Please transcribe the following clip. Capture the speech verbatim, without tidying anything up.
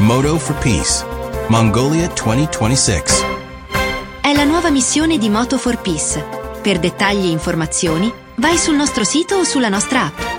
Moto for Peace, Mongolia duemilaventisei. È la nuova missione di Moto for Peace. Per dettagli e informazioni, vai sul nostro sito o sulla nostra app.